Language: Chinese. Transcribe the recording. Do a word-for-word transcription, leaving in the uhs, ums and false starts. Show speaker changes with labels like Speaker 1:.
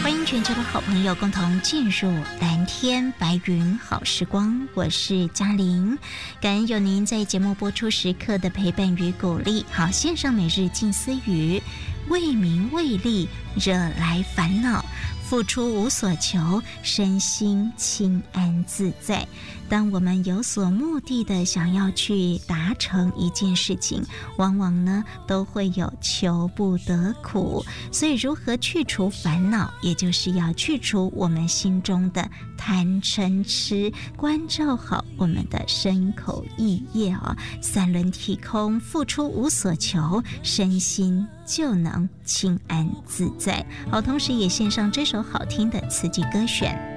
Speaker 1: 欢迎全球的好朋友共同进入蓝天白云好时光，我是嘉玲，感恩有您在节目播出时刻的陪伴与鼓励。好，线上每日静思语，为名为利惹来烦恼，付出无所求，身心清安自在。当我们有所目的的想要去达成一件事情，往往呢都会有求不得苦，所以如何去除烦恼，也就是要去除我们心中的贪嗔痴，关照好我们的身口意业啊，三轮体空，付出无所求，身心就能清安自在。好，同时也献上这首好听的词句歌选。